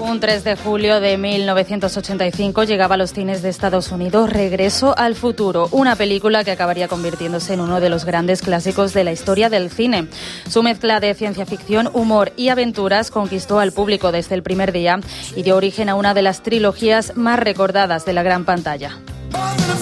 Un 3 de julio de 1985 llegaba a los cines de Estados Unidos Regreso al futuro, una película que acabaría convirtiéndose en uno de los grandes clásicos de la historia del cine. Su mezcla de ciencia ficción, humor y aventuras conquistó al público desde el primer día y dio origen a una de las trilogías más recordadas de la gran pantalla.